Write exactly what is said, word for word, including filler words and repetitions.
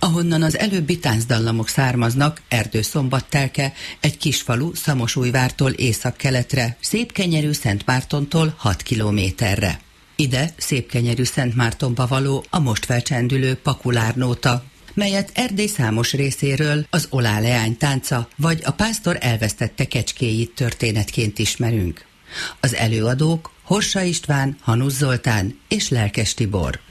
ahonnan az előbbi táncdallamok származnak, Erdőszombattelke, egy kisfalu Szamosújvártól északkeletre, Szépkenyerű Szentmártontól hat kilométerre. Ide Szépkenyerű Szentmártonba való a most felcsendülő Pakulárnóta, melyet Erdély számos részéről az Olá leány tánca vagy a pásztor elvesztette kecskéit történetként ismerünk. Az előadók Horsa István, Hanusz Zoltán és Lelkes Tibor.